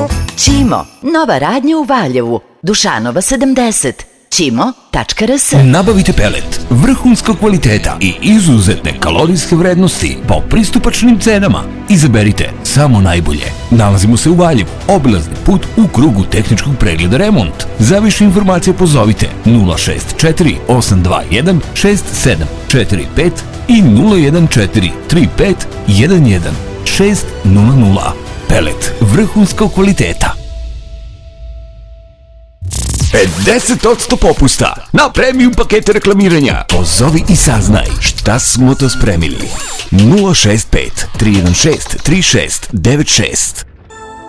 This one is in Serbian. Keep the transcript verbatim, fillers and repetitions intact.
Ćimo, nova radnja u Valjevu, Dušanova sedamdeset, ćimo tačka r s. Nabavite pelet vrhunskog kvaliteta i izuzetne kalorijske vrednosti po pristupačnim cenama. Izaberite samo najbolje. Nalazimo se u Valjevu, obilazni put u krugu tehničkog pregleda remont. Za više informacije pozovite nula šest četiri osam dva jedan šest sedam četiri pet i nula jedan četiri tri pet jedan jedan šest nula nula. Pelet vrhunskog kvaliteta. pedeset posto popusta na premium pakete reklamiranja. Pozovi i saznaj šta smo to spremili. nula šest pet tri jedan šest tri šest devet šest.